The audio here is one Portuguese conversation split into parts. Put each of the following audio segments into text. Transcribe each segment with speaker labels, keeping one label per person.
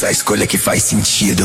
Speaker 1: Faça a escolha que faz sentido.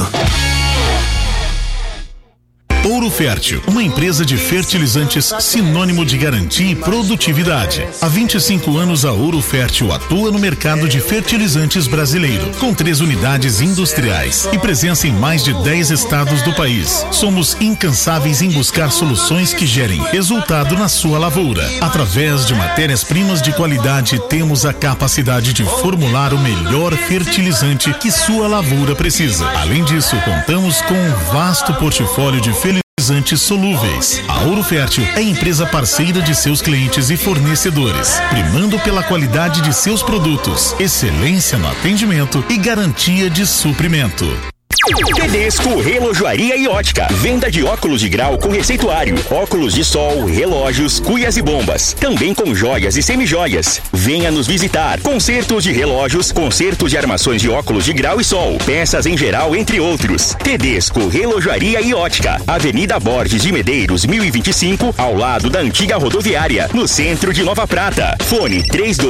Speaker 2: Ouro Fértil, uma empresa de fertilizantes sinônimo de garantia e produtividade. Há 25 anos a Ouro Fértil atua no mercado de fertilizantes brasileiro, com 3 unidades industriais e presença em mais de 10 estados do país. Somos incansáveis em buscar soluções que gerem resultado na sua lavoura. Através de matérias-primas de qualidade, temos a capacidade de formular o melhor fertilizante que sua lavoura precisa. Além disso, contamos com um vasto portfólio de fertilizantes solúveis. A Ouro Fértil é empresa parceira de seus clientes e fornecedores, primando pela qualidade de seus produtos, excelência no atendimento e garantia de suprimento.
Speaker 3: Tedesco Relojoaria e Ótica. Venda de óculos de grau com receituário, óculos de sol, relógios, cuias e bombas. Também com joias e semijoias. Venha nos visitar. Consertos de relógios, consertos de armações de óculos de grau e sol, peças em geral, entre outros. Tedesco Relojoaria e Ótica. Avenida Borges de Medeiros, 1025, ao lado da antiga rodoviária, no centro de Nova Prata. Fone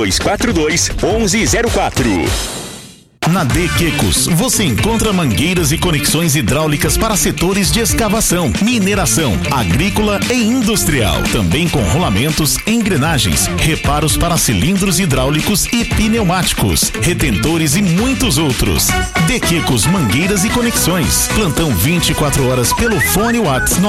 Speaker 3: 3242-1104.
Speaker 2: Na De Quecos, você encontra mangueiras e conexões hidráulicas para setores de escavação, mineração, agrícola e industrial. Também com rolamentos, engrenagens, reparos para cilindros hidráulicos e pneumáticos, retentores e muitos outros. De Quecos Mangueiras e Conexões. Plantão 24 horas pelo fone WhatsApp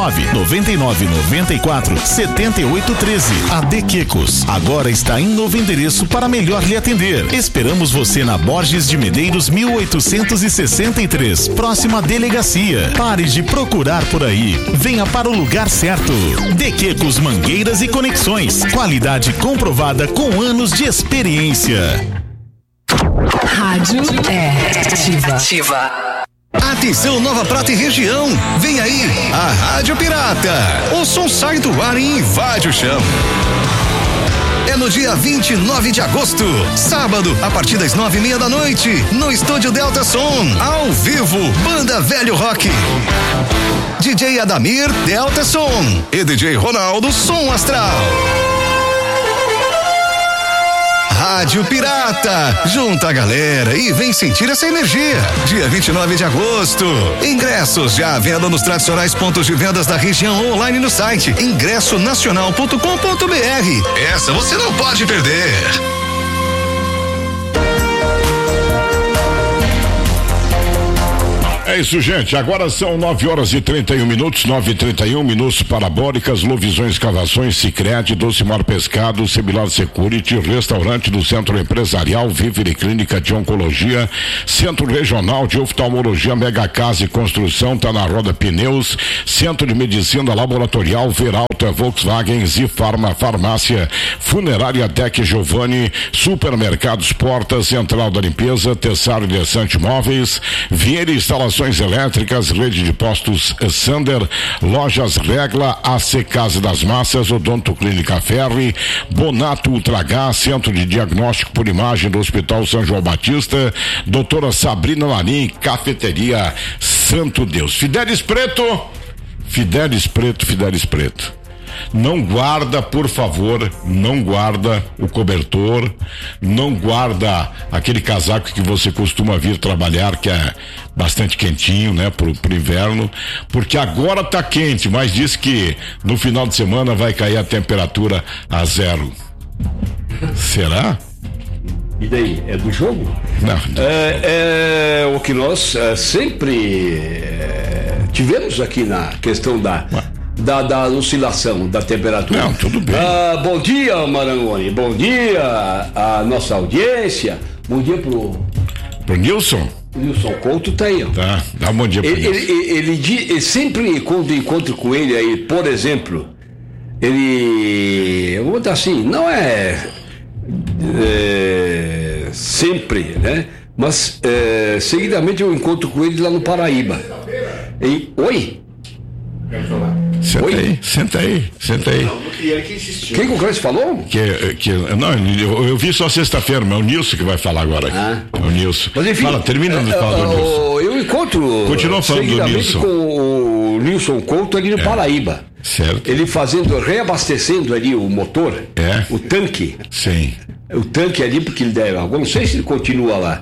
Speaker 2: 999947813. A De Quecos agora está em novo endereço para melhor lhe atender. Esperamos você na Borges de Medeiros 1863, próxima delegacia. Pare de procurar por aí. Venha para o lugar certo. De Quecos Mangueiras e Conexões. Qualidade comprovada com anos de experiência.
Speaker 4: Rádio Ativa.
Speaker 5: Atenção, Nova Prata e região. Vem aí a Rádio Pirata. O som sai do ar e invade o chão. É no dia 29 de agosto, sábado, a partir das 9:30 da noite, no Estúdio Delta Som, ao vivo, Banda Velho Rock. DJ Adamir, Delta Som, e DJ Ronaldo, Som Astral. Rádio Pirata, junta a galera e vem sentir essa energia. Dia 29 de agosto. Ingressos já à venda nos tradicionais pontos de vendas da região ou online no site ingressonacional.com.br. Essa você não pode perder.
Speaker 6: É isso, gente. Agora são 9h31, 9h31, parabólicas, Lovisões Escavações, Sicredi, Docimar Pescado, Semilar Security, Restaurante do Centro Empresarial, Vivere Clínica de Oncologia, Centro Regional de Oftalmologia, Mega Casa e Construção, tá na Roda Pneus, Centro de Medicina Laboratorial, Veralta, Volkswagen, Zifarma, Farmácia, Funerária Tec Giovanni, Supermercados Portas, Central da Limpeza, Tessaro de Sante Móveis, Vieira Instalações Elétricas, Rede de Postos Sander, Lojas Regla, AC Casa das Massas, Odonto Clínica Ferri, Bonato Ultragás, Centro de Diagnóstico por Imagem do Hospital São João Batista, Doutora Sabrina Larim, Cafeteria Santo Deus. Fidelis Preto. Não guarda, por favor, não guarda o cobertor, não guarda aquele casaco que você costuma vir trabalhar, que é bastante quentinho, né, pro inverno, porque agora tá quente, mas diz que no final de semana vai cair a temperatura a 0. Será?
Speaker 7: E daí? É do jogo?
Speaker 6: Não.
Speaker 7: É o que nós sempre tivemos aqui na questão da oscilação da temperatura.
Speaker 6: Não, tudo bem.
Speaker 7: Bom dia, Marangoni. Bom dia à nossa audiência. Bom dia pro
Speaker 6: Nilson.
Speaker 7: O Nilson Couto tá aí, ó.
Speaker 6: Tá, dá um bom dia pro Nilson.
Speaker 7: Ele sempre, quando encontro com ele aí, por exemplo, eu vou botar assim, não é sempre, né? Mas seguidamente eu encontro com ele lá no Paraíba. Oi?
Speaker 6: Senta aí.
Speaker 7: Quem que o Cleiton falou?
Speaker 6: Não, eu vi só sexta-feira, mas é o Nilson que vai falar agora aqui. É o Nilson.
Speaker 7: Mas enfim,
Speaker 6: termina de falar do Nilson.
Speaker 7: Eu encontro
Speaker 6: continua falando do Nilson
Speaker 7: com o Nilson Couto ali no Paraíba.
Speaker 6: Certo.
Speaker 7: Ele reabastecendo ali o motor, o tanque.
Speaker 6: Sim.
Speaker 7: O tanque ali, porque ele deve, não sei se ele continua lá.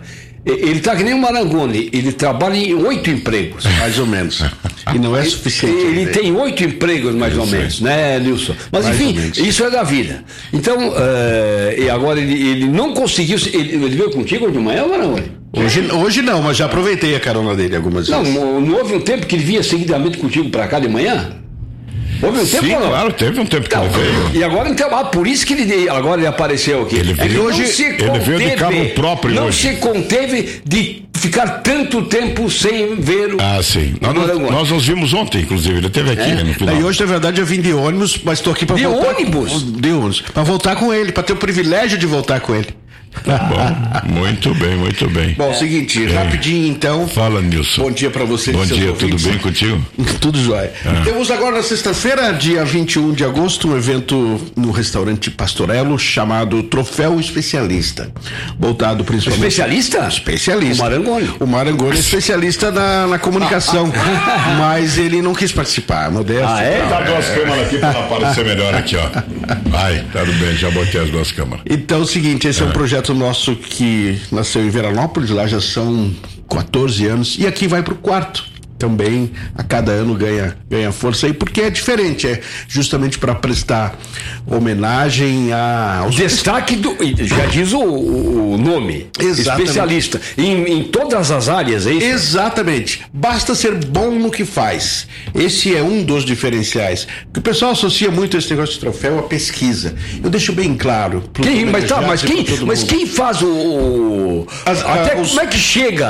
Speaker 7: Ele está que nem o Marangoni, ele trabalha em 8 empregos.
Speaker 8: Mais ou menos. E não é suficiente.
Speaker 7: Ele tem 8 empregos, mais ou menos, né, Nilson? Mas mais enfim, isso é da vida. Então, e agora ele não conseguiu. Ele veio contigo de manhã, Marangoni?
Speaker 8: Hoje não, mas já aproveitei a carona dele algumas vezes.
Speaker 7: Não houve um tempo que ele vinha seguidamente contigo para cá de manhã? Houve um tempo?
Speaker 6: Sim, claro, teve um tempo que ele veio.
Speaker 7: E agora então, por isso que ele apareceu aqui.
Speaker 6: Ele veio de carro próprio
Speaker 7: não
Speaker 6: hoje.
Speaker 7: Se conteve de ficar tanto tempo sem ver o.
Speaker 6: Sim. Nós nos vimos ontem, inclusive, ele esteve aqui no final.
Speaker 8: E hoje, na verdade, eu vim de ônibus, mas estou aqui para voltar. De ônibus? Para voltar com ele, para ter o privilégio de voltar com ele.
Speaker 6: Bom, muito bem, muito bem.
Speaker 8: Bom, seguinte, rapidinho então.
Speaker 6: Fala, Nilson.
Speaker 8: Bom dia pra você.
Speaker 6: Bom dia, tudo bem contigo?
Speaker 8: Tudo jóia. Temos agora na sexta-feira, dia 21 de agosto, um evento no restaurante Pastorello chamado Troféu Especialista. Voltado principalmente.
Speaker 7: Especialista?
Speaker 8: Especialista.
Speaker 7: O
Speaker 8: Marangoni é especialista na comunicação. Mas ele não quis participar, modesto.
Speaker 6: Dá 2 câmeras aqui pra aparecer melhor aqui, ó. Vai, tudo bem, já botei as 2 câmeras.
Speaker 8: Então é o seguinte, esse é um projeto nosso que nasceu em Veranópolis, lá já são 14 anos, e aqui vai pro 4. Também a cada ano ganha força aí, porque é diferente, é justamente para prestar homenagem aos
Speaker 7: destaque do, já diz o nome. Exatamente. Especialista em todas as áreas, é isso?
Speaker 8: Exatamente, basta ser bom no que faz. Esse é um dos diferenciais, porque o pessoal associa muito esse negócio de troféu à pesquisa. Eu deixo bem claro.
Speaker 7: Mas quem faz como é que chega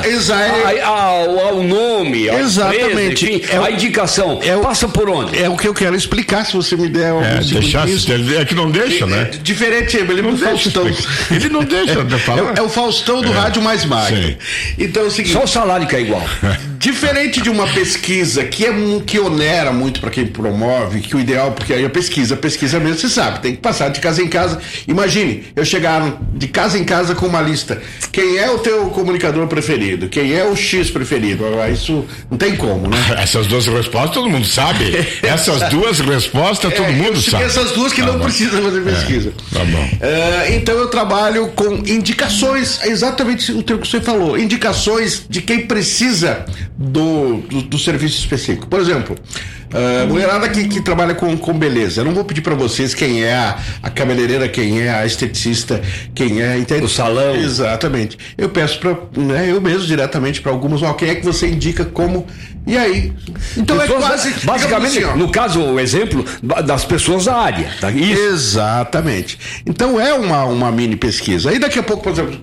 Speaker 7: ao nome?
Speaker 8: Exatamente.
Speaker 7: Enfim, a indicação passa por onde?
Speaker 8: É o que eu quero explicar, se você me der
Speaker 6: é que não deixa, né?
Speaker 8: Diferente, ele não Faustão.
Speaker 6: Ele não deixa de falar.
Speaker 8: É o Faustão do rádio mais magro.
Speaker 6: Sim.
Speaker 8: Então é o seguinte.
Speaker 7: Só o salário que é igual.
Speaker 8: Diferente de uma pesquisa que onera muito para quem promove, que o ideal, porque aí a pesquisa mesmo, você sabe, tem que passar de casa em casa. Imagine, eu chegar de casa em casa com uma lista. Quem é o teu comunicador preferido? Quem é o X preferido? Isso não tem como, né?
Speaker 6: Essas 2 respostas todo mundo sabe. Essas 2 respostas todo mundo sabe.
Speaker 8: Essas 2 que não precisam fazer pesquisa.
Speaker 6: Tá bom.
Speaker 8: Então eu trabalho com indicações, exatamente o que você falou, indicações de quem precisa do serviço específico. Por exemplo, mulherada que trabalha com beleza. Eu não vou pedir para vocês quem é a cabeleireira, quem é a esteticista, quem é
Speaker 7: o salão.
Speaker 8: Exatamente. Eu peço eu mesmo diretamente para algumas, quem é que você indica como. E aí? Então é quase.
Speaker 7: Basicamente, assim, no caso, o exemplo das pessoas da área. Tá?
Speaker 8: Isso. Exatamente. Então é uma mini pesquisa. Aí daqui a pouco, por exemplo,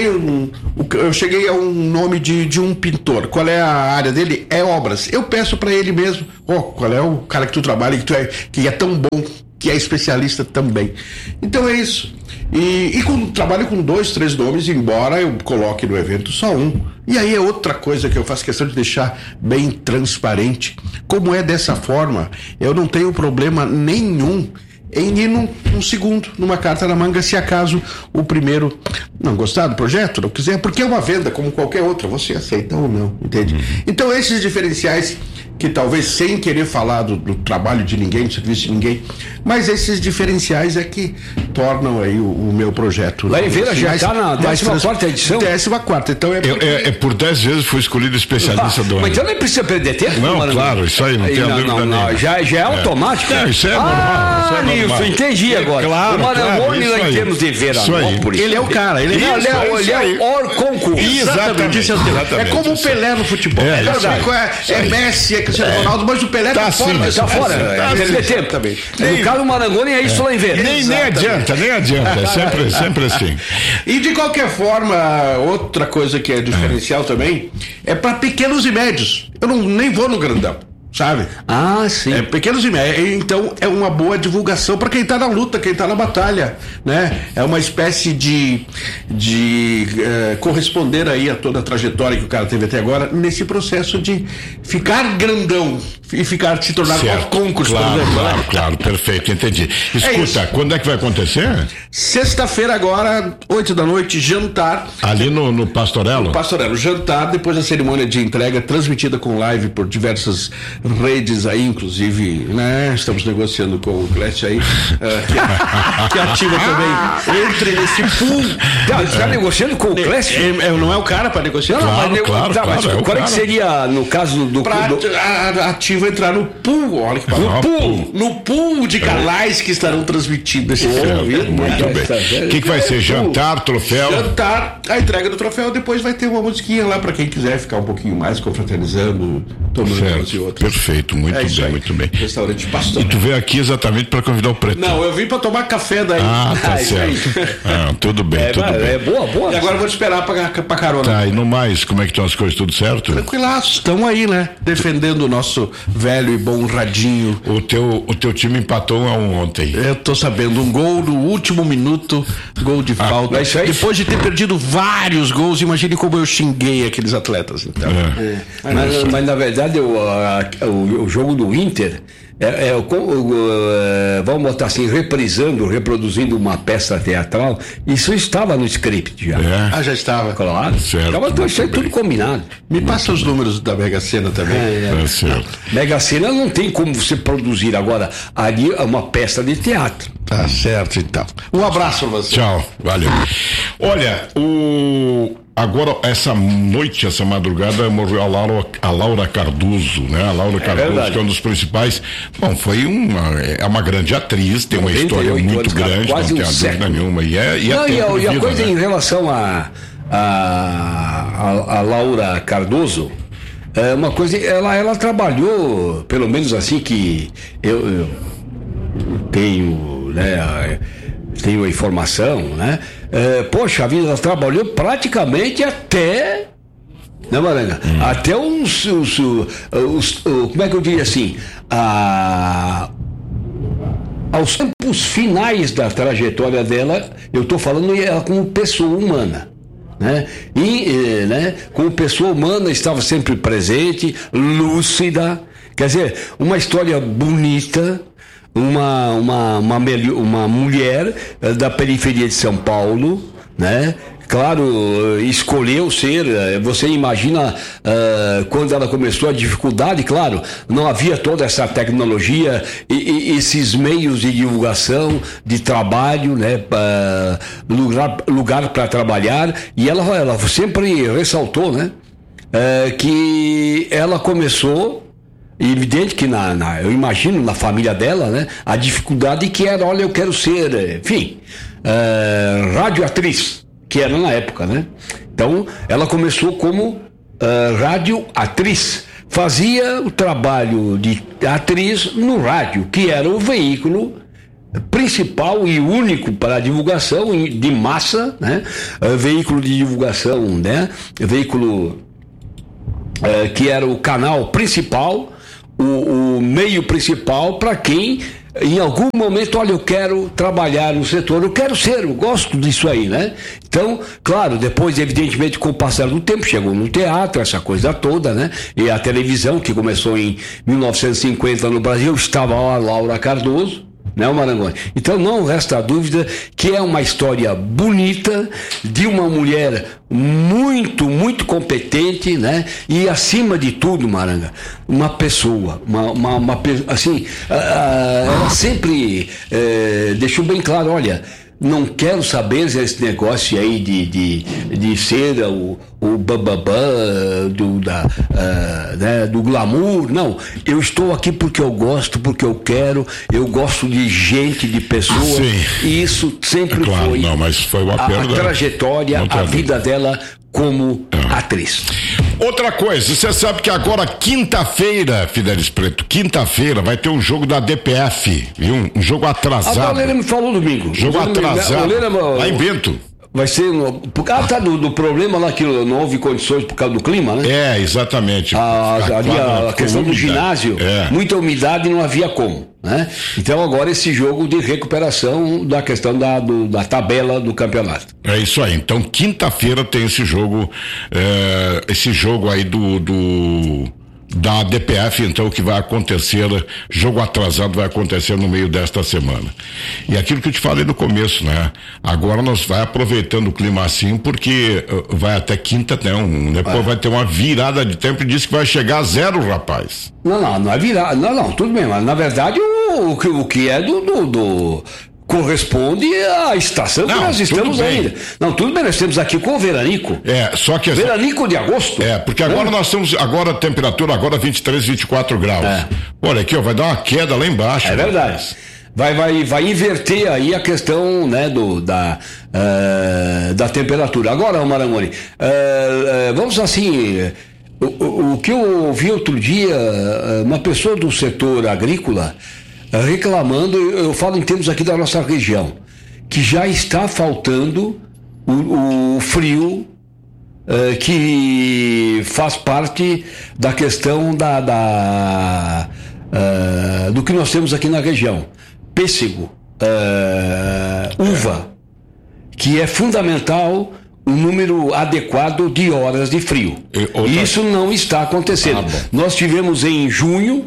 Speaker 8: eu cheguei a um nome de um pintor. Qual é a área dele? É obras. Eu peço para ele mesmo, qual é o cara que tu trabalha, que é tão bom, que é especialista também. Então é isso. E trabalho com 2, 3 nomes, embora eu coloque no evento só um. E aí é outra coisa que eu faço questão de deixar bem transparente. Como é dessa forma, eu não tenho problema nenhum em ir num segundo, numa carta na manga, se acaso o primeiro não gostar do projeto, não quiser, porque é uma venda como qualquer outra, você aceita ou não, entende? Então esses diferenciais que talvez sem querer falar do trabalho de ninguém, do serviço de ninguém, mas esses diferenciais é que tornam aí o meu projeto.
Speaker 7: Lá em Vera já está na 14ª edição?
Speaker 8: 14ª, então
Speaker 6: por 10 vezes foi escolhido especialista do ano.
Speaker 7: Mas então nem precisa perder tempo?
Speaker 6: Não, claro, isso aí não tem a dúvida nenhuma.
Speaker 7: Já é automático?
Speaker 6: Isso é normal.
Speaker 7: Isso, entendi agora.
Speaker 6: Claro,
Speaker 7: o Marangoni lá em termos de Veranópolis.
Speaker 8: Ele é o cara, ele
Speaker 7: é o Orconco.
Speaker 8: Exatamente. É como o Pelé no futebol. É Messi, é Cristiano Ronaldo, mas o Pelé tá fora.
Speaker 7: Tá fora. Perder tempo também. No caso do Marangoni é isso lá em Vera.
Speaker 6: Nem adianta. É sempre assim.
Speaker 8: E de qualquer forma, outra coisa que é diferencial também é para pequenos e médios. Eu nem vou no grandão. Sabe?
Speaker 7: Sim.
Speaker 8: Pequenos e médios. Então é uma boa divulgação para quem tá na luta, quem tá na batalha, né? É uma espécie de corresponder aí a toda a trajetória que o cara teve até agora nesse processo de ficar grandão e se tornar concurso, por exemplo.
Speaker 6: Claro, perfeito, entendi. Escuta, quando é que vai acontecer?
Speaker 8: Sexta-feira agora, 8 da noite, jantar.
Speaker 6: Ali no Pastorello?
Speaker 8: No Pastorello, jantar, depois da cerimônia de entrega, transmitida com live por diversas redes aí, inclusive, né? Estamos negociando com o Clécio aí, que ativa também. Entre nesse pool.
Speaker 7: Está negociando com o Clécio?
Speaker 8: Não é o cara para negociar?
Speaker 7: Mas qual é que seria, no caso do...
Speaker 8: A ativa entrar no pool, olha que no pool de canais que estarão transmitindo esse
Speaker 6: muito bem. O que vai ser? Jantar, troféu?
Speaker 8: Jantar, a entrega do troféu, depois vai ter uma musiquinha lá para quem quiser ficar um pouquinho mais confraternizando, tomando umas e outras.
Speaker 6: Perfeito, muito bem.
Speaker 8: Restaurante Pastor.
Speaker 6: E tu veio aqui exatamente para convidar o Preto?
Speaker 8: Não, eu vim para tomar café daí.
Speaker 6: Tá certo. Tudo bem.
Speaker 7: É boa.
Speaker 8: E agora eu vou te esperar pra carona.
Speaker 6: Tá, e no mais, como é que estão as coisas? Tudo certo?
Speaker 8: Tranquilaço, estão aí, né? Defendendo o nosso velho e bom radinho.
Speaker 6: O teu time empatou ontem.
Speaker 8: Eu tô sabendo, um gol no último minuto, gol de falta. Depois de ter perdido vários gols, imagine como eu xinguei aqueles atletas. Então.
Speaker 7: Mas na verdade o jogo do Inter vamos botar assim, reproduzindo uma peça teatral, isso estava no script já.
Speaker 8: Já estava.
Speaker 7: Claro.
Speaker 6: Certo.
Speaker 7: Isso aí tudo combinado.
Speaker 8: Me passa os números da Mega Sena também.
Speaker 6: Certo.
Speaker 7: Mega Sena não tem como você produzir agora, ali é uma peça de teatro.
Speaker 8: Tá certo, então. Um abraço pra você.
Speaker 6: Tchau, valeu. Olha, agora, essa noite, essa madrugada, morreu a Laura Cardoso, né? A Laura Cardoso, que é um dos principais. Bom, foi uma grande atriz, tem uma história muito grande, não tem dúvida nenhuma. E
Speaker 7: a coisa, né? Em relação a Laura Cardoso, é uma coisa, ela trabalhou, pelo menos assim que eu tenho, né? Tenho a informação, né? Poxa, a vida ela trabalhou praticamente até, né, Maranga? Até os como é que eu diria assim? Aos tempos finais da trajetória dela, eu estou falando ela como pessoa humana. Né? E, né, como pessoa humana, estava sempre presente, lúcida, quer dizer, uma história bonita. Uma mulher da periferia de São Paulo, né? Claro, escolheu ser, você imagina quando ela começou a dificuldade, claro, não havia toda essa tecnologia e esses meios de divulgação, de trabalho, né? Lugar para trabalhar, e ela sempre ressaltou, né? Que ela começou. Evidente que eu imagino na família dela, né, a dificuldade que era, olha, eu quero ser, enfim, radioatriz, que era na época, né? Então, ela começou como radioatriz, fazia o trabalho de atriz no rádio, que era o veículo principal e único para a divulgação de massa, né? Veículo de divulgação, né? Veículo que era o canal principal, o meio principal para quem em algum momento, olha, eu quero trabalhar no setor, eu gosto disso aí, né? Então, claro, depois, evidentemente, com o passar do tempo, chegou no teatro, essa coisa toda, né? E a televisão, que começou em 1950 no Brasil, estava lá a Laura Cardoso, né, Marangoni? Então não resta dúvida que é uma história bonita de uma mulher muito, muito competente, né? E acima de tudo, Maranga, uma pessoa, assim, ela sempre deixou bem claro, olha, não quero saber esse negócio aí de ser o bababã do glamour. Não, eu estou aqui porque eu gosto, porque eu quero, eu gosto de gente, de pessoas. Sim. E isso sempre foi.
Speaker 6: Não, mas foi uma perda.
Speaker 7: A trajetória, a vida dela como atriz.
Speaker 6: Outra coisa, você sabe que agora quinta-feira, Fidelis Preto, quinta-feira vai ter um jogo da DPF, viu? Um jogo atrasado.
Speaker 7: A Valéria me falou domingo.
Speaker 6: Jogo atrasado. Lá em Bento.
Speaker 7: Vai ser por causa do problema lá que não houve condições por causa do clima, né?
Speaker 6: Exatamente.
Speaker 7: A questão do ginásio, muita umidade e não havia como, né? Então agora esse jogo de recuperação da questão da tabela do campeonato.
Speaker 6: É isso aí. Então quinta-feira tem esse jogo aí da DPF, então, que vai acontecer, jogo atrasado vai acontecer no meio desta semana. E aquilo que eu te falei no começo, né? Agora nós vai aproveitando o clima assim, porque vai até quinta, né? Depois vai ter uma virada de tempo e diz que vai chegar a 0, rapaz.
Speaker 7: Não é virada, não, tudo bem, mas na verdade o que é do corresponde à estação que nós estamos ainda. Não, tudo bem, nós temos aqui com o veranico.
Speaker 6: Só que...
Speaker 7: Veranico de agosto.
Speaker 6: Porque agora nós temos, agora a temperatura, 23, 24 graus. Olha aqui, vai dar uma queda lá embaixo.
Speaker 7: É verdade. Vai inverter aí a questão, né, da temperatura. Agora, Marangoni, vamos assim, o que eu ouvi outro dia, uma pessoa do setor agrícola reclamando, eu falo em termos aqui da nossa região, que já está faltando o frio que faz parte da questão do que nós temos aqui na região. Pêssego, uva, que é fundamental o número adequado de horas de frio. Isso não está acontecendo. Nós tivemos em junho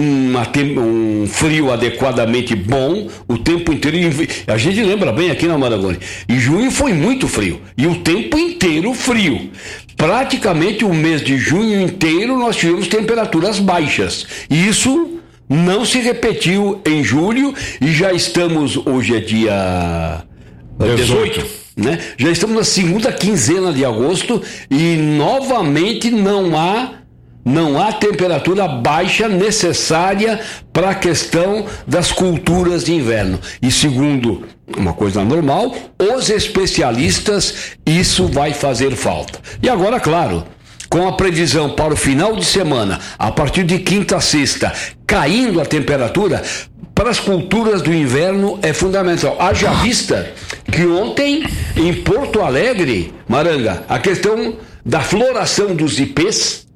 Speaker 7: um frio adequadamente bom o tempo inteiro. A gente lembra bem aqui na Marangoni, em junho foi muito frio e o tempo inteiro frio. Praticamente o mês de junho inteiro nós tivemos temperaturas baixas. Isso não se repetiu em julho e já estamos, hoje é dia 18, né? Já estamos na segunda quinzena de agosto e novamente não há temperatura baixa necessária para a questão das culturas de inverno. E segundo uma coisa normal, os especialistas, isso vai fazer falta. E agora, claro, com a previsão para o final de semana, a partir de quinta a sexta, caindo a temperatura, para as culturas do inverno é fundamental. Haja vista que ontem, em Porto Alegre, Maranga, a questão da floração dos ipês,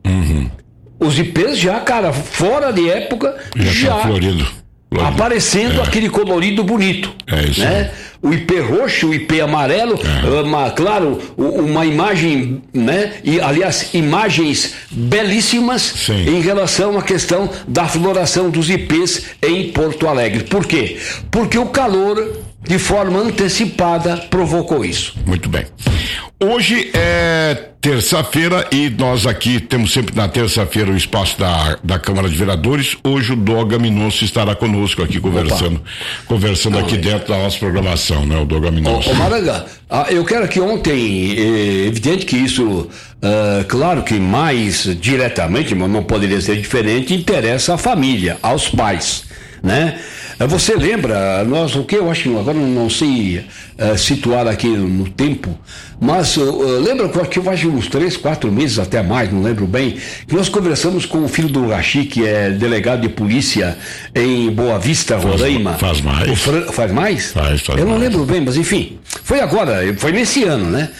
Speaker 7: os ipês já, cara, fora de época, já florido. Aparecendo aquele colorido bonito.
Speaker 6: Isso.
Speaker 7: Né? O ipê roxo, o ipê amarelo, claro, uma imagem, né? E, aliás, imagens belíssimas em relação à questão da floração dos ipês em Porto Alegre. Por quê? Porque o calor, de forma antecipada, provocou isso.
Speaker 6: Muito bem. Hoje é terça-feira e nós aqui temos sempre na terça-feira o espaço da Câmara de Vereadores. Hoje o Doga Minosso estará conosco aqui conversando aqui dentro da nossa programação, né? O Doga Minosso.
Speaker 7: Maranga, eu quero que ontem, evidente que isso, claro que mais diretamente, mas não poderia ser diferente, interessa à família, aos pais, né? Você lembra, o que eu acho que agora não sei situar aqui no tempo, mas lembra que eu acho uns 3, 4 meses, até mais, não lembro bem, que nós conversamos com o filho do Rachi, que é delegado de polícia em Boa Vista, Roraima.
Speaker 6: Faz mais.
Speaker 7: Faz mais?
Speaker 6: Faz
Speaker 7: eu não
Speaker 6: mais.
Speaker 7: lembro bem, mas enfim, foi agora, foi nesse ano, né?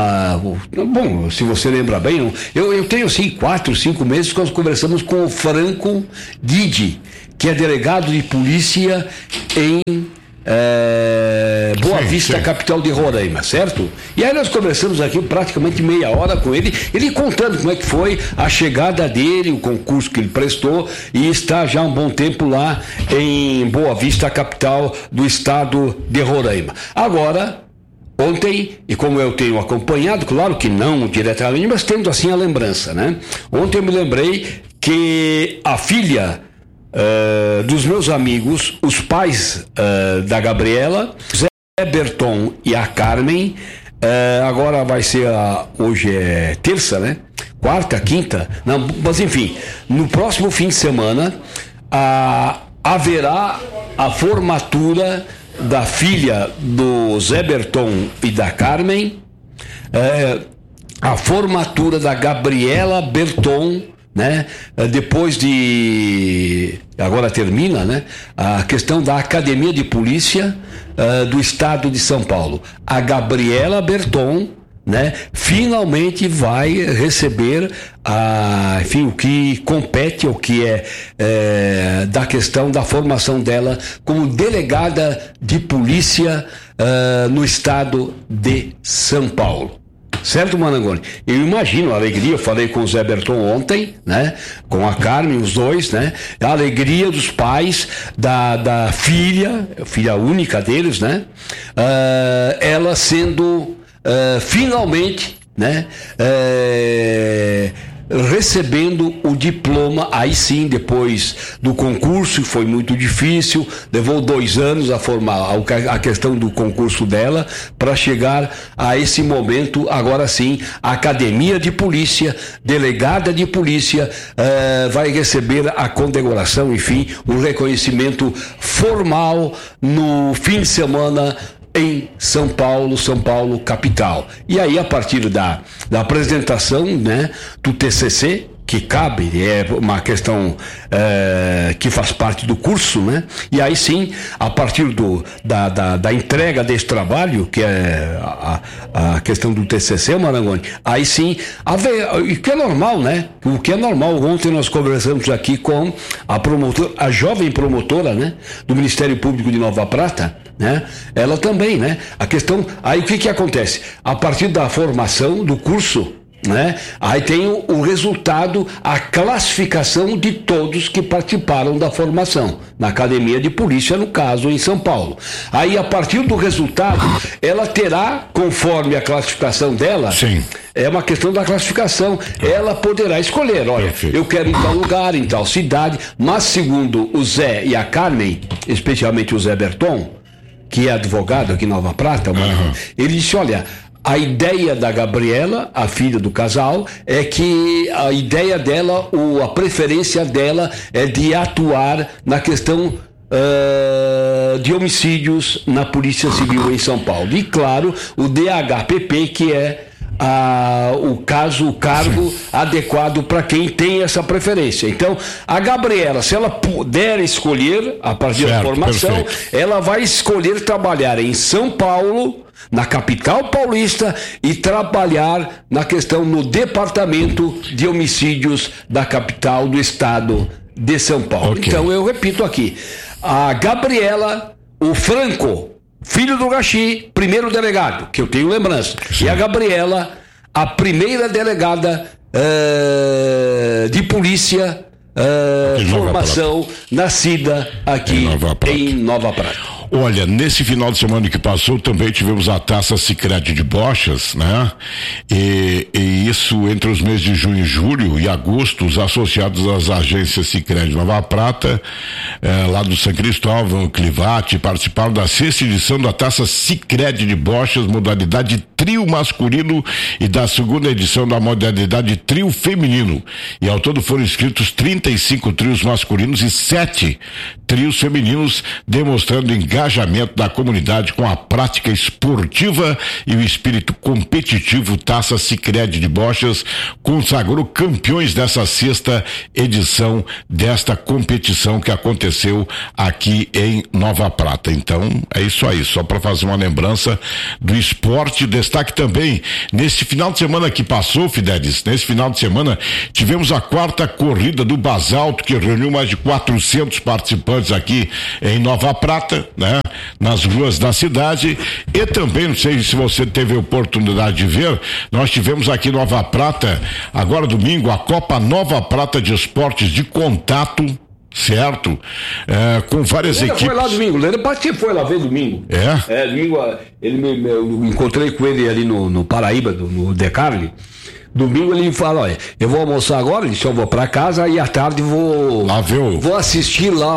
Speaker 7: Bom, se você lembra bem, eu tenho assim 4, 5 meses que nós conversamos com o Franco Guidi, que é delegado de polícia em Boa Vista, capital de Roraima, certo? E aí nós conversamos aqui praticamente meia hora com ele contando como é que foi a chegada dele, o concurso que ele prestou, e está já há um bom tempo lá em Boa Vista, capital do estado de Roraima. Agora, ontem, e como eu tenho acompanhado, claro que não diretamente, mas tendo assim a lembrança, né? Ontem eu me lembrei que a filha dos meus amigos, os pais da Gabriela, Zé Berton e a Carmen, agora vai ser hoje é terça, né? Quarta, quinta, não, mas enfim, no próximo fim de semana haverá a formatura da filha do Zé Berton e da Carmen, a formatura da Gabriela Berton, né? Depois agora termina, né? A questão da Academia de Polícia do Estado de São Paulo. A Gabriela Berton, né? Finalmente vai receber enfim, o que compete, o que é da questão da formação dela como delegada de polícia no Estado de São Paulo. Certo, Marangoni? Eu imagino a alegria, eu falei com o Zé Berton ontem, né? Com a Carmen, os dois, né? A alegria dos pais, da filha única deles, né? Ela sendo finalmente, né? Recebendo o diploma, aí sim, depois do concurso, foi muito difícil, levou 2 anos a formar a questão do concurso dela, para chegar a esse momento. Agora sim, a academia de polícia, delegada de polícia, vai receber a condecoração, enfim, o reconhecimento formal no fim de semana em São Paulo capital. E aí, a partir da apresentação, né, do TCC, que cabe, é uma questão que faz parte do curso, né? E aí sim, a partir da entrega desse trabalho, que é a questão do TCC, Marangoni, aí sim, o que é normal, né? O que é normal. Ontem nós conversamos aqui com a jovem promotora, né, do Ministério Público de Nova Prata, né? Ela também, né? A questão, aí o que acontece? A partir da formação do curso, né? Aí tem o resultado, a classificação de todos que participaram da formação na academia de polícia, no caso em São Paulo. Aí, a partir do resultado, ela terá, conforme a classificação dela, sim, é uma questão da classificação, ela poderá escolher, olha, eu quero em tal lugar, em tal cidade, mas segundo o Zé e a Carmen, especialmente o Zé Berton, que é advogado aqui em Nova Prata, ele disse, olha, a ideia da Gabriela, a filha do casal, é que a ideia dela, a preferência dela é de atuar na questão de homicídios na Polícia Civil em São Paulo. E claro, o DHPP, que é o cargo adequado para quem tem essa preferência. Então, a Gabriela, se ela puder escolher, a partir da formação, ela vai escolher trabalhar em São Paulo, na capital paulista, e trabalhar na questão no departamento de homicídios da capital do estado de São Paulo. Então, eu repito aqui, a Gabriela, o Franco, filho do Gaxi, primeiro delegado, que eu tenho lembrança, sim, e a Gabriela, a primeira delegada de polícia, formação nascida aqui em Nova Prata.
Speaker 6: Olha, nesse final de semana que passou também tivemos a Taça Sicredi de Bochas, né? E isso entre os meses de junho, julho e agosto, os associados às agências Sicredi Nova Prata, lá do São Cristóvão, Clivate, participaram da 6ª edição da Taça Sicredi de Bochas, modalidade trio masculino, e da 2ª edição da modalidade trio feminino. E ao todo foram inscritos 35 trios masculinos e 7 trios femininos, demonstrando engajamento da comunidade com a prática esportiva e o espírito competitivo. Taça Sicredi de Bochas consagrou campeões dessa 6ª edição desta competição que aconteceu aqui em Nova Prata. Então, é isso aí, só para fazer uma lembrança do esporte. Destaque também, nesse final de semana que passou, Fidelis, nesse final de semana, tivemos a 4ª corrida do Basalto, que reuniu mais de 400 participantes aqui em Nova Prata, né? Nas ruas da cidade. E também, não sei se você teve a oportunidade de ver, nós tivemos aqui em Nova Prata, agora domingo, a Copa Nova Prata de Esportes de Contato, certo? Com várias equipes. Foi lá domingo, Lena foi lá ver domingo. Domingo, eu encontrei com ele ali no Paraíba, no Decarli. Domingo ele fala, olha, eu vou almoçar agora, eu vou pra casa e à tarde vou assistir lá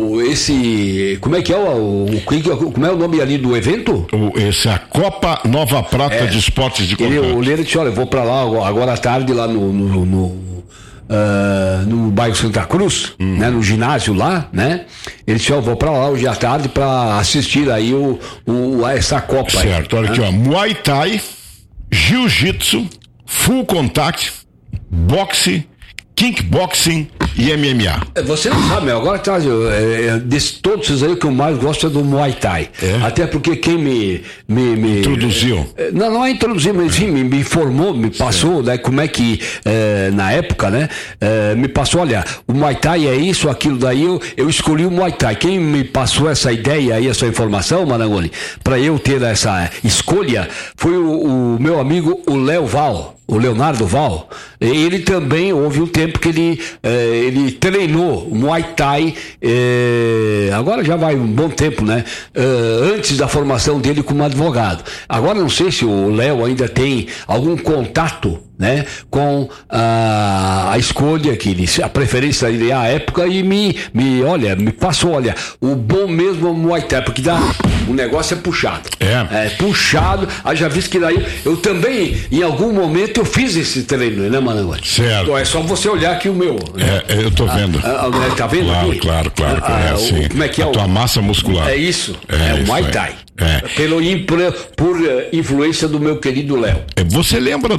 Speaker 6: como é que é como é o nome ali do evento? Esse é a Copa Nova Prata de Esportes de Contato.
Speaker 7: O Lena disse, olha, eu vou pra lá agora à tarde lá no bairro Santa Cruz, né, no ginásio lá, né? Ele disse, eu vou pra lá hoje à tarde pra assistir aí essa Copa.
Speaker 6: Certo, aí, olha aqui, ó, Muay Thai, Jiu-Jitsu, Full Contact, Boxe, kickboxing e MMA.
Speaker 7: Você não sabe, agora de todos esses aí, o que eu mais gosto é do Muay Thai. Até porque quem me
Speaker 6: introduziu.
Speaker 7: Não é introduzir, mas enfim, me informou, me passou, né, como é que na época, né, me passou, olha, o Muay Thai é isso, aquilo daí, eu escolhi o Muay Thai. Quem me passou essa ideia aí, essa informação, Marangoni, para eu ter essa escolha, foi o meu amigo, o Leonardo Val. Ele também houve um tempo que ele treinou Muay Thai, agora já vai um bom tempo, né? Antes da formação dele como advogado. Agora não sei se o Léo ainda tem algum contato, né, com a escolha a preferência dele à época, e me passou, olha, o bom mesmo é o Muay Thai, porque o negócio é puxado. É puxado. Aí já vi que daí eu também, em algum momento, eu fiz esse treino, né, Manangoni?
Speaker 6: Certo.
Speaker 7: Então é só você olhar aqui o meu.
Speaker 6: Eu tô vendo.
Speaker 7: Tá vendo?
Speaker 6: Claro. Assim,
Speaker 7: como é que é
Speaker 6: a tua massa muscular.
Speaker 7: É isso. É o Muay Thai. Por influência do meu querido Léo.
Speaker 6: Você lembra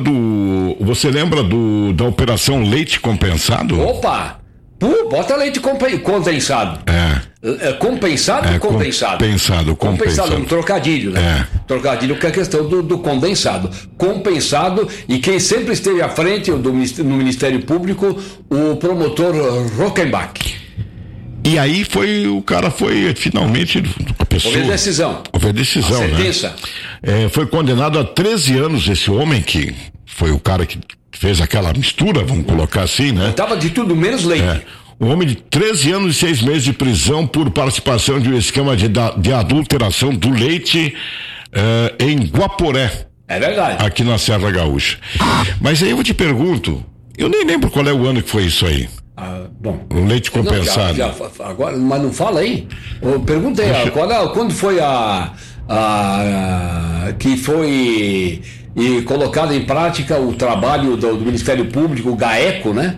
Speaker 6: da Operação Leite Compensado?
Speaker 7: Opa! Bota leite condensado. Compensado ou condensado? Compensado, um trocadilho, né? Trocadilho que é a questão do condensado. Compensado, e quem sempre esteve à frente no Ministério Público, o promotor Rockenbach.
Speaker 6: E aí o cara foi finalmente a pessoa. Houve decisão. A
Speaker 7: sentença.
Speaker 6: Né? Foi condenado a 13 anos esse homem, que foi o cara que fez aquela mistura, vamos colocar assim, né?
Speaker 7: Tava de tudo menos leite.
Speaker 6: Um homem de 13 anos e 6 meses de prisão por participação de um esquema de adulteração do leite em Guaporé. É verdade. Aqui na Serra Gaúcha. Mas aí eu te pergunto, eu nem lembro qual é o ano que foi isso aí.
Speaker 7: Bom.
Speaker 6: O leite compensado.
Speaker 7: Agora, mas não fala aí. Eu perguntei, quando foi que foi colocado em prática o trabalho do Ministério Público, o GAECO, né?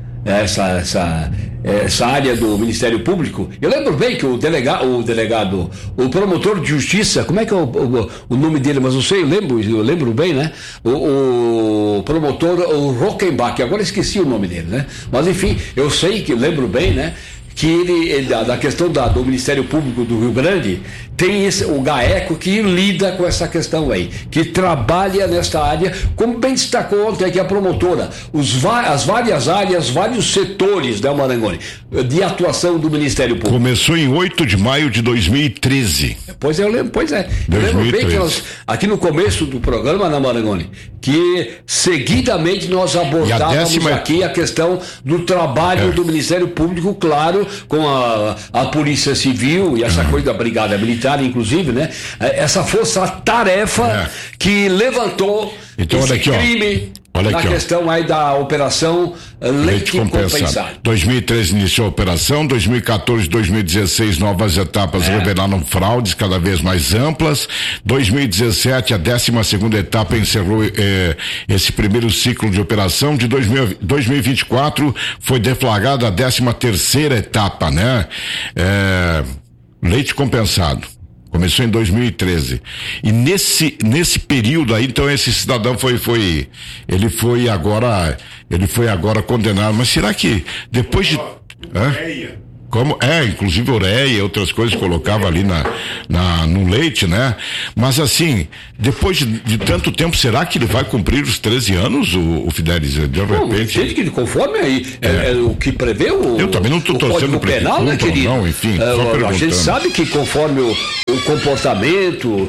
Speaker 7: Essa área do Ministério Público. Eu lembro bem que o promotor de justiça, como é que é o nome dele, mas eu lembro bem, né? O promotor, o Rockenbach, agora esqueci o nome dele, né? Mas enfim, eu lembro bem, né? Que ele da questão do Ministério Público do Rio Grande, tem o GAECO que lida com essa questão aí, que trabalha nesta área, como bem destacou ontem aqui a promotora, as várias áreas, vários setores, né, Marangoni, de atuação do Ministério Público.
Speaker 6: Começou em 8 de maio de 2013.
Speaker 7: Eu lembro bem que nós, aqui no começo do programa, né, Marangoni, que seguidamente nós abordávamos aqui a questão do trabalho do Ministério Público, claro, com a Polícia Civil e essa coisa da Brigada Militar, inclusive, né? Essa força-tarefa que levantou esse crime na questão aí da Operação Leite Compensado.
Speaker 6: 2013 iniciou a operação, 2014 e 2016 novas etapas revelaram fraudes cada vez mais amplas, 2017 a 12ª etapa encerrou esse primeiro ciclo de operação, de 2024 foi deflagrada a 13ª etapa, né? Leite compensado. Começou em 2013. E nesse período aí, então, esse cidadão foi agora condenado. Mas será que depois de... Como? Inclusive ureia e outras coisas colocava ali no leite, né? Mas assim, depois de tanto tempo, será que ele vai cumprir os 13 anos, o Fidelis? De repente.
Speaker 7: Gente, que conforme aí, o que prevê
Speaker 6: eu também não estou torcendo para
Speaker 7: penal, né, querido?
Speaker 6: Não, enfim,
Speaker 7: a gente sabe que conforme o comportamento,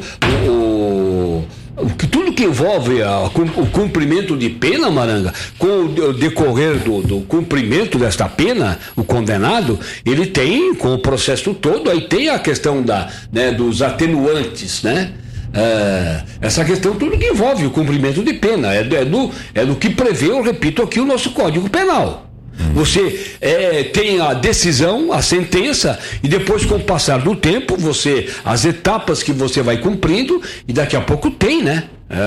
Speaker 7: tudo que envolve o cumprimento de pena, Maranga, com o decorrer do cumprimento desta pena, o condenado, ele tem, com o processo todo, aí tem a questão dos atenuantes, né? Essa questão, tudo que envolve o cumprimento de pena, é do que prevê, eu repito aqui, o nosso Código Penal. Você tem a decisão, a sentença, e depois, com o passar do tempo, as etapas que você vai cumprindo, e daqui a pouco tem, né?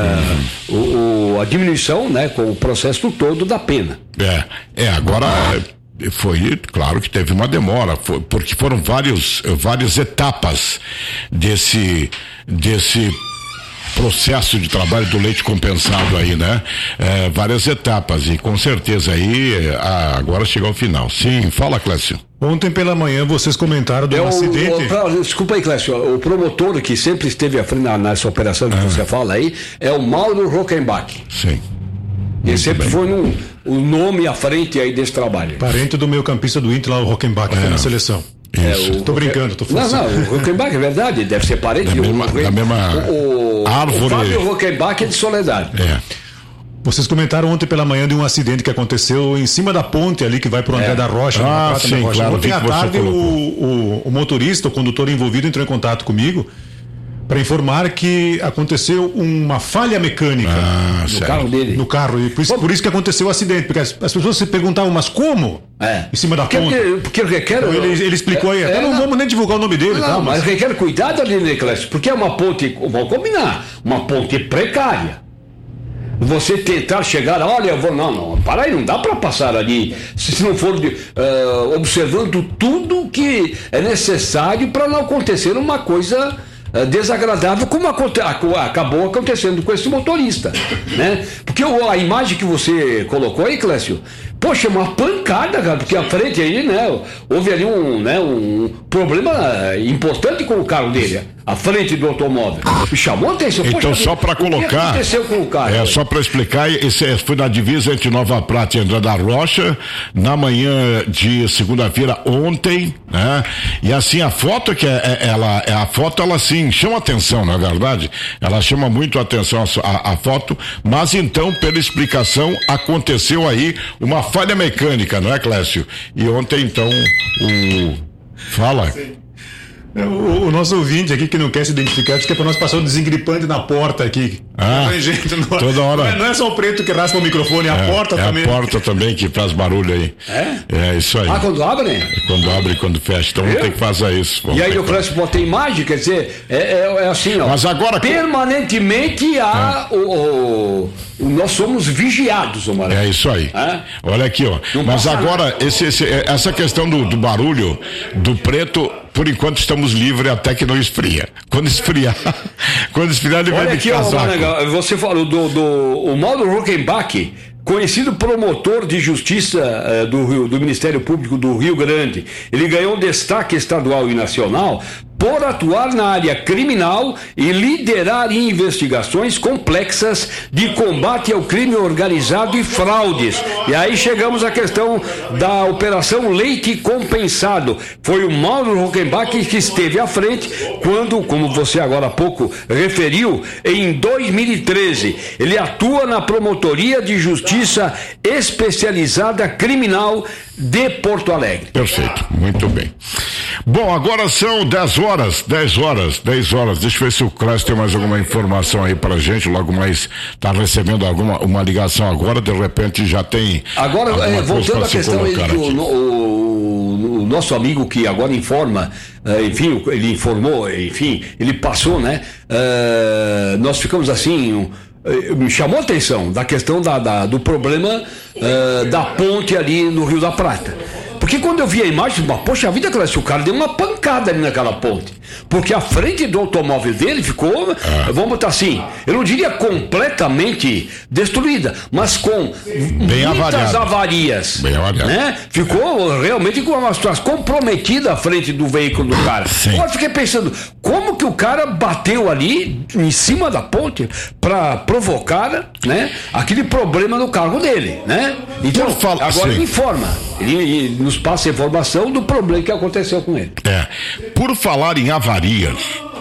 Speaker 7: A diminuição, né? Com o processo todo da pena.
Speaker 6: Agora foi, claro que teve uma demora, porque foram várias etapas desse processo de trabalho do leite compensado aí, né? Várias etapas e com certeza aí agora chegou ao final. Sim, fala, Clécio.
Speaker 9: Ontem pela manhã vocês comentaram de um acidente.
Speaker 7: Desculpa aí, Clécio, o promotor que sempre esteve à frente nessa operação que você fala aí é o Mauro Rockenbach.
Speaker 6: Sim.
Speaker 7: Ele sempre foi o nome à frente aí desse trabalho.
Speaker 9: Parente do meio campista do Inter lá, o Rockenbach, que foi na seleção.
Speaker 6: Isso.
Speaker 9: Tô brincando, tô falando.
Speaker 7: Não, o Rockenbach é verdade, deve ser parente
Speaker 6: da mesma árvore.
Speaker 7: O Fábio Rockenbach é de Soledade.
Speaker 9: Vocês comentaram ontem pela manhã de um acidente que aconteceu em cima da ponte ali que vai pro André da Rocha.
Speaker 6: Sim,
Speaker 9: Rocha.
Speaker 6: claro.
Speaker 9: Ontem à tarde o motorista, o condutor envolvido entrou em contato comigo para informar que aconteceu uma falha mecânica
Speaker 7: no carro dele.
Speaker 9: No carro. E por isso que aconteceu o acidente. Porque as pessoas se perguntavam, mas como? Em cima da ponte.
Speaker 7: Porque requer.
Speaker 9: Então, ele explicou aí. Não vamos nem divulgar o nome dele.
Speaker 7: Mas requer cuidado ali, né, Clécio? Porque é uma ponte, vamos combinar, uma ponte precária. Você tentar chegar, olha, eu vou. Não, para aí, não dá para passar ali. Se não for observando tudo que é necessário para não acontecer uma coisa desagradável, como acabou acontecendo com esse motorista, né? Porque a imagem que você colocou aí, Clécio, poxa, uma pancada, cara, porque à frente aí, né, houve ali um problema importante com o carro dele, à frente do automóvel. Me chamou a atenção.
Speaker 6: Então, só para colocar, o que
Speaker 7: aconteceu com o carro?
Speaker 6: Só para explicar, esse foi na divisa entre Nova Prata e André da Rocha, na manhã de segunda-feira, ontem, né? E assim, a foto ela sim chama atenção, não é verdade? Ela chama muito a atenção a foto, mas então, pela explicação, aconteceu aí uma falha mecânica, não é, Clécio? E ontem, então, Fala.
Speaker 9: Sim. O nosso ouvinte aqui que não quer se identificar, diz que é para nós passar um desengripante na porta aqui.
Speaker 6: Toda hora.
Speaker 9: Não é só o preto que raspa o microfone, a porta também.
Speaker 6: É a porta também que faz barulho aí. É isso aí.
Speaker 7: Quando abre?
Speaker 6: Quando abre e quando fecha. Então vamos ter que fazer isso.
Speaker 7: E aí o Clécio bota imagem, quer dizer, é assim, ó.
Speaker 6: Mas agora.
Speaker 7: Permanentemente nós somos vigiados, Omar.
Speaker 6: É isso aí. Olha aqui, ó. Mas agora, essa questão do barulho, do preto, por enquanto estamos livres até que não esfria. Quando esfriar ele vai de casaco.
Speaker 7: Você falou do Mauro Rockenbach, conhecido promotor de justiça do Ministério Público do Rio Grande. Ele ganhou destaque estadual e nacional por atuar na área criminal e liderar investigações complexas de combate ao crime organizado e fraudes. E aí chegamos à questão da Operação Leite Compensado. Foi o Mauro Rockenbach que esteve à frente quando, como você agora há pouco referiu, em 2013, ele atua na Promotoria de Justiça Especializada Criminal de Porto Alegre.
Speaker 6: Perfeito, muito bem. Bom, agora são 10 horas. Deixa eu ver se o Clássico tem mais alguma informação aí pra gente. Logo mais tá recebendo uma ligação agora, de repente já tem.
Speaker 7: Agora, voltando à questão aí o nosso amigo que agora informa, enfim, ele informou, enfim, ele passou, né? Nós ficamos assim. Me chamou a atenção da questão do problema da ponte ali no Rio da Prata. Porque quando eu vi a imagem, poxa vida, o cara deu uma pancada ali naquela ponte. Porque a frente do automóvel dele ficou, vamos botar assim, eu não diria completamente destruída, mas com muitas avarias.
Speaker 6: Bem avariado.
Speaker 7: Né? Ficou realmente com uma situação comprometida à frente do veículo do cara. Agora fiquei pensando, como que o cara bateu ali em cima da ponte para provocar, né, aquele problema no carro dele, né? Então, agora ele informa, ele nos passa a informação do problema que aconteceu com ele.
Speaker 6: Por falar em avarias.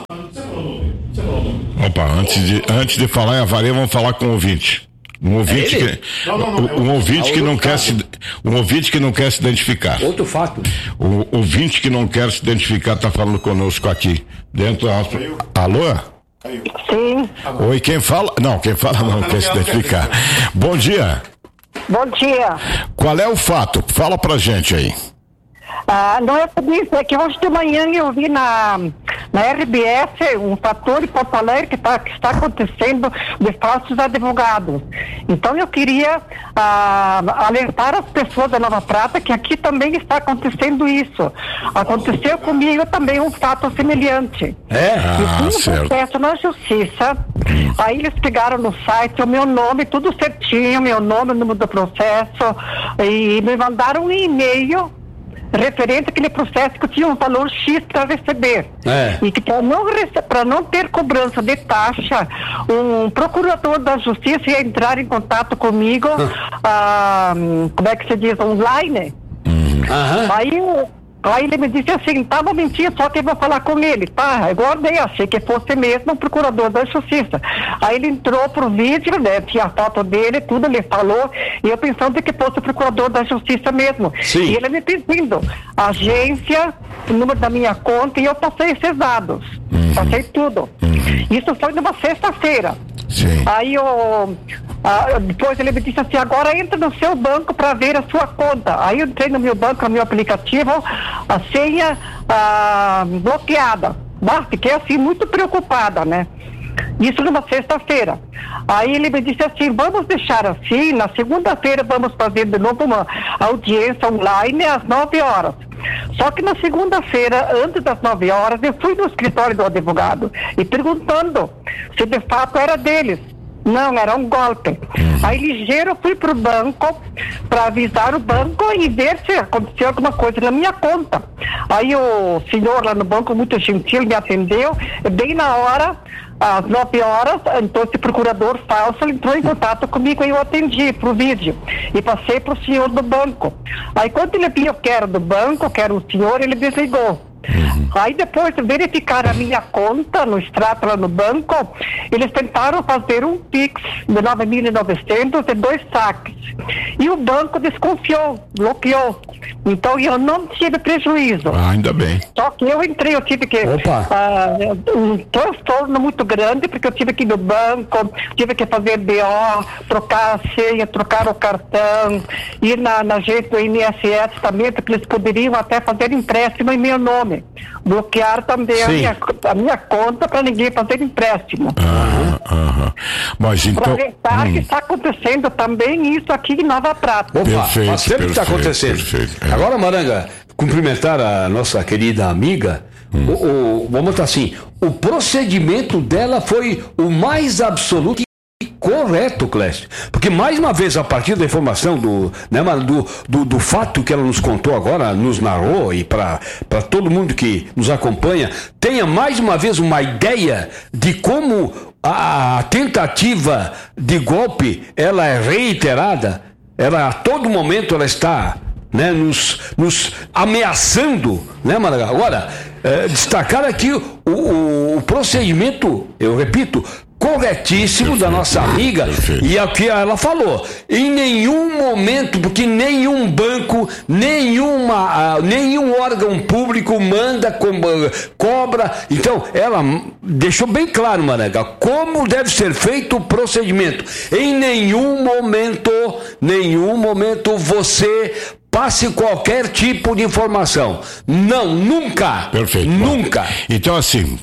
Speaker 6: Opa, antes de falar em avaria, vamos falar com o ouvinte. Um ouvinte que não quer se identificar.
Speaker 7: Outro fato.
Speaker 6: O ouvinte que não quer se identificar está falando conosco aqui dentro da. Alô?
Speaker 10: Sim.
Speaker 6: Oi, quem fala não quer se identificar. Bom dia.
Speaker 10: Bom dia.
Speaker 6: Qual é o fato? Fala pra gente aí.
Speaker 10: Não é por isso, é que hoje de manhã eu vi na na RBS, um fator em Porto Alegre que está acontecendo de falsos advogados. Então eu queria alertar as pessoas da Nova Prata que aqui também está acontecendo isso. Aconteceu comigo também um fato semelhante. Eu fiz um processo na justiça, aí eles pegaram no site o meu nome, tudo certinho, meu nome, o número do processo, e me mandaram um e-mail referente àquele processo que eu tinha um valor X para receber. E que para não ter cobrança de taxa, um procurador da justiça ia entrar em contato comigo, como é que se diz, online. Aí ele me disse assim, tava mentindo, só que eu vou falar com ele, tá? Eu guardei, achei que fosse mesmo o procurador da justiça. Aí ele entrou pro vídeo, né? Tinha a foto dele, tudo, ele falou, e eu pensando que fosse o procurador da justiça mesmo.
Speaker 7: Sim.
Speaker 10: E ele me pedindo agência, o número da minha conta, e eu passei esses dados. Passei tudo. Isso foi numa sexta-feira. Aí depois ele me disse assim, agora entra no seu banco para ver a sua conta. Aí eu entrei no meu banco, no meu aplicativo, a senha bloqueada. Fiquei assim muito preocupada, né? Isso numa sexta-feira. Aí ele me disse assim, vamos deixar assim, na segunda-feira vamos fazer de novo uma audiência online às 9 horas. Só que na segunda-feira, antes das 9 horas, eu fui no escritório do advogado e perguntando se de fato era deles. Não, era um golpe. Aí ligeiro eu fui pro banco para avisar o banco e ver se aconteceu alguma coisa na minha conta. Aí o senhor lá no banco, muito gentil, me atendeu, bem na hora, às 9 horas, então esse procurador falso ele entrou em contato comigo e eu atendi pro vídeo e passei pro senhor do banco. Aí quando ele viu que era do banco, que era o senhor, ele desligou. Aí depois de verificar a minha conta no extrato lá no banco, eles tentaram fazer um Pix de 9.900 de 2 saques. E o banco desconfiou, bloqueou. Então eu não tive prejuízo.
Speaker 6: Ainda bem.
Speaker 10: Só que eu entrei, eu tive que um transtorno muito grande, porque eu tive que ir no banco, tive que fazer BO, trocar a senha, trocar o cartão, ir na agência do INSS também, porque eles poderiam até fazer empréstimo em meu nome. Bloquear também a minha conta para ninguém fazer empréstimo.
Speaker 6: Mas então.
Speaker 10: Para que está acontecendo também isso aqui em Nova Prata.
Speaker 7: Faz tempo que está acontecendo. Agora, Maranga, cumprimentar a nossa querida amiga. Vamos botar assim, o procedimento dela foi o mais absoluto e correto, Clécio. Porque mais uma vez, a partir da informação do fato que ela nos contou agora, nos narrou, e para todo mundo que nos acompanha, tenha mais uma vez uma ideia de como a tentativa de golpe ela é reiterada, ela a todo momento ela está, né, nos ameaçando, né, Maranga? Agora, destacar aqui o procedimento, eu repito, corretíssimo da nossa amiga, e aqui ela falou, em nenhum momento, porque nenhum banco, nenhum órgão público manda, cobra, então ela deixou bem claro, Maranga, como deve ser feito o procedimento. Em nenhum momento você passe qualquer tipo de informação. Não, nunca.
Speaker 6: Perfeito.
Speaker 7: Nunca.
Speaker 6: Bom, então, assim,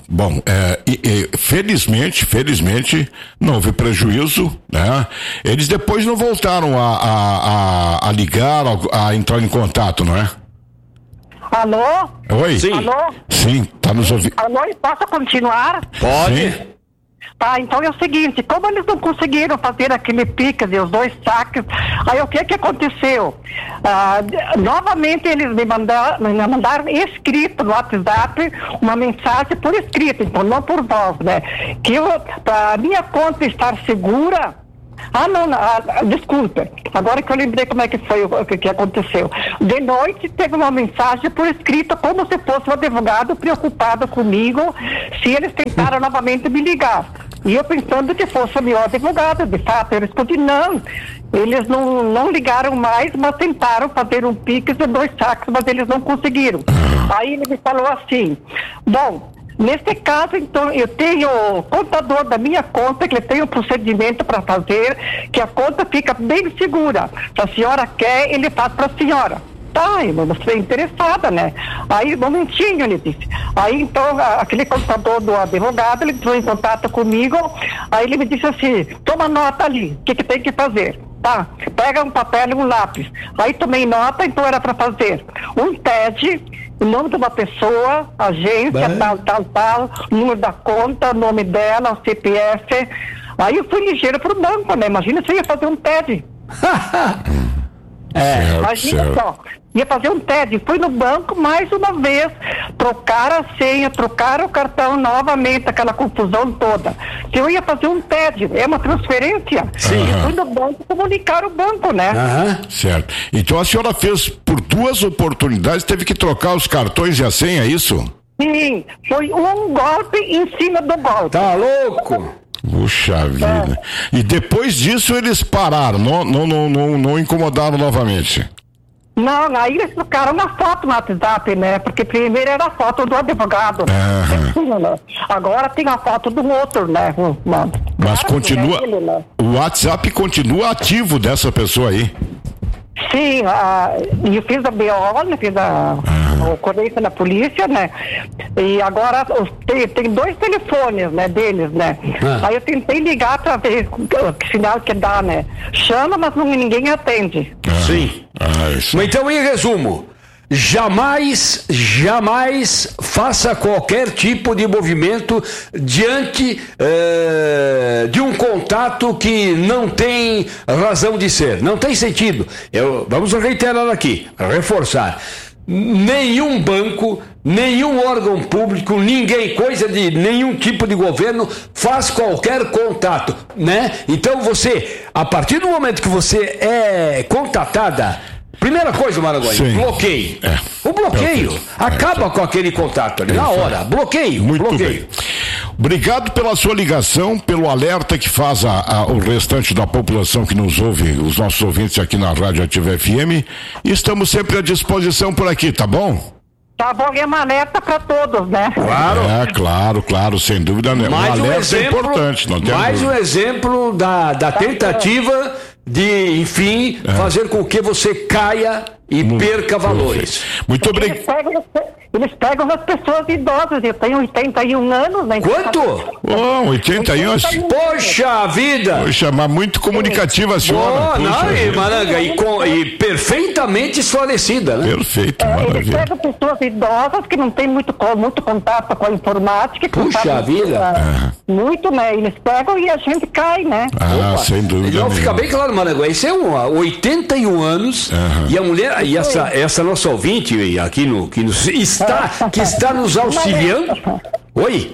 Speaker 6: felizmente, não houve prejuízo, né? Eles depois não voltaram a ligar, a entrar em contato, não é?
Speaker 10: Alô?
Speaker 6: Oi?
Speaker 10: Sim. Alô?
Speaker 6: Sim, tá nos ouvindo.
Speaker 10: Alô, posso continuar?
Speaker 7: Pode.
Speaker 6: Sim.
Speaker 10: Tá, então é o seguinte, como eles não conseguiram fazer aquele pique de os 2 saques, aí o que aconteceu? Novamente eles me mandaram escrito no WhatsApp, uma mensagem por escrito, então não por voz, né? Que para a minha conta estar segura. Desculpa, agora que eu lembrei como é que foi o que aconteceu. De noite teve uma mensagem por escrito, como se fosse um advogado preocupado comigo, se eles tentaram novamente me ligar. E eu pensando que fosse o meu advogado, de fato, eu respondi não. Eles não ligaram mais, mas tentaram fazer um pique de 2 saques, mas eles não conseguiram. Aí ele me falou assim, bom, nesse caso, então, eu tenho o contador da minha conta, que ele tem um procedimento para fazer, que a conta fica bem segura. Se a senhora quer, ele faz para a senhora. tá, eu vou ser interessada, né? Aí, um momentinho, ele disse. Aí, então, aquele computador do advogado, ele entrou em contato comigo, aí ele me disse assim, toma nota ali, o que tem que fazer? Tá, pega um papel e um lápis. Aí tomei nota, então era para fazer um TED, o nome de uma pessoa, agência, tal, número da conta, nome dela, o CPF. Aí eu fui ligeiro pro banco, né? Imagina se eu ia fazer um TED. Imagina só, ia fazer um TED, fui no banco mais uma vez, trocaram a senha, trocaram o cartão novamente, aquela confusão toda. Se eu ia fazer um TED, é uma transferência.
Speaker 6: Sim.
Speaker 10: E fui no banco comunicar o banco, né?
Speaker 6: Certo. Então a senhora fez por 2 oportunidades, teve que trocar os cartões e a senha, é isso?
Speaker 10: Sim, foi um golpe em cima do golpe.
Speaker 7: Tá louco?
Speaker 6: Puxa vida. E depois disso eles pararam, não incomodaram novamente.
Speaker 10: Não, aí eles trocaram uma foto no WhatsApp, né? Porque primeiro era a foto do advogado. Agora tem a foto do outro, né?
Speaker 6: Mas continua. Ele, né? O WhatsApp continua ativo dessa pessoa aí.
Speaker 10: Sim, eu fiz a BO, né, fiz a ocorrência na polícia, né? E agora tem 2 telefones, né, deles, né? Aí eu tentei ligar pra ver que sinal que dá, né? Chama, mas ninguém atende.
Speaker 7: Sim. Então, em resumo, jamais faça qualquer tipo de movimento diante de um contato que não tem razão de ser, não tem sentido. Vamos reiterar aqui, reforçar. Nenhum banco, nenhum órgão público, ninguém, coisa de nenhum tipo de governo faz qualquer contato, né? Então você, a partir do momento que você é contatada, primeira coisa, Maragoni, bloqueio. O bloqueio acaba com aquele contato ali, na hora. Bloqueio.
Speaker 6: Muito bem. Obrigado pela sua ligação, pelo alerta que faz o restante da população que nos ouve, os nossos ouvintes aqui na Rádio Ativa FM. E estamos sempre à disposição por aqui, tá bom?
Speaker 10: Tá bom, é uma alerta para todos, né?
Speaker 6: Claro, sem dúvida.
Speaker 7: Mais
Speaker 6: um alerta
Speaker 7: exemplo,
Speaker 6: importante. Não tem
Speaker 7: mais um exemplo da tentativa de, enfim, fazer com que você caia e perca valores.
Speaker 6: Muito obrigado.
Speaker 10: Eles pegam as pessoas idosas. Eu tenho 81 anos, né?
Speaker 7: Quanto?
Speaker 6: 81 anos.
Speaker 7: Poxa vida!
Speaker 6: Poxa, mas muito comunicativa a senhora.
Speaker 7: Maranga, e perfeitamente esclarecida, né?
Speaker 6: Perfeito,
Speaker 10: maravilha. Eles pegam pessoas idosas que não têm muito contato com a informática.
Speaker 7: Puxa vida!
Speaker 10: Muito, né? Eles pegam e a gente cai, né?
Speaker 6: Sem dúvida.
Speaker 7: Então fica bem claro, Maranga, isso é 81 anos e a mulher, e essa nossa ouvinte aqui que está nos auxiliando. Oi?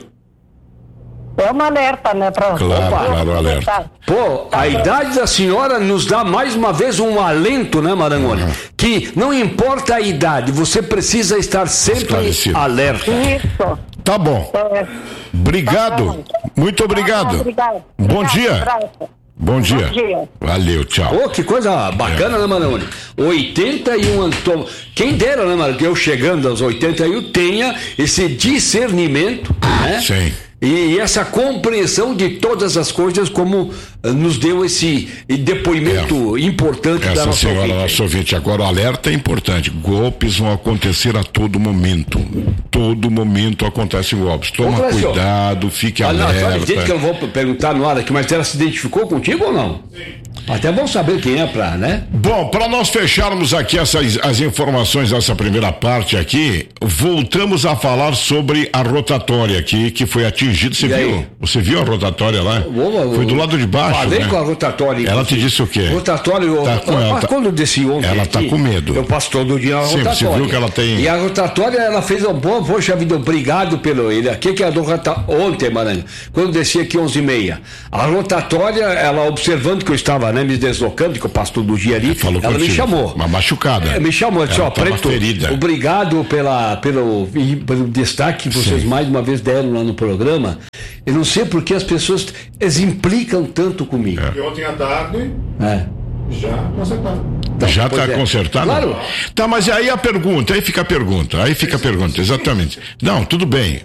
Speaker 10: É uma alerta, né?
Speaker 6: Claro, alerta.
Speaker 7: Pô, a idade da senhora nos dá mais uma vez um alento, né, Marangoni? Que não importa a idade, você precisa estar sempre alerta.
Speaker 10: Isso.
Speaker 6: Tá bom. Obrigado. Muito obrigado. Bom dia. Bom dia. Valeu, tchau.
Speaker 7: Que coisa bacana, né, Marangoni? 81 anos. Quem dera, né, Marangoni? Eu chegando aos 81 tenha esse discernimento, né?
Speaker 6: Sim.
Speaker 7: E essa compreensão de todas as coisas, como nos deu esse depoimento importante da nossa
Speaker 6: senhora, nosso ouvinte. Agora o alerta é importante. Golpes vão acontecer a todo momento. Todo momento acontecem golpes. Toma cuidado, fique alerta.
Speaker 7: Não, que eu vou perguntar no ar aqui, mas ela se identificou contigo ou não? Sim. Até é bom saber quem é né?
Speaker 6: Bom, para nós fecharmos aqui as informações dessa primeira parte aqui, voltamos a falar sobre a rotatória aqui, que foi atingida. Você viu? Você viu a rotatória lá? Foi do lado de baixo.
Speaker 7: Falei,
Speaker 6: né?
Speaker 7: Com a rotatória.
Speaker 6: Ela te disse o quê?
Speaker 7: Rotatória, quando eu desci ontem
Speaker 6: ela tá com medo.
Speaker 7: Eu passo todo dia na rotatória.
Speaker 6: Você viu que ela tem...
Speaker 7: E a rotatória, ela fez poxa vida, obrigado pelo ele. Aqui que é a do ontem, Maranhão, quando eu desci aqui 11h30. A rotatória, ela observando que eu estava, né, me deslocando, que eu passo todo dia ali, ela me chamou.
Speaker 6: Uma machucada.
Speaker 7: Me chamou, disse, Preto,
Speaker 6: ferida.
Speaker 7: Obrigado pelo destaque que vocês mais uma vez deram lá no programa. Eu não sei porque as pessoas implicam tanto comigo.
Speaker 9: E ontem à tarde já consertado.
Speaker 6: Já está consertado?
Speaker 7: Claro.
Speaker 6: Tá, mas aí fica a pergunta, exatamente. Não, tudo bem.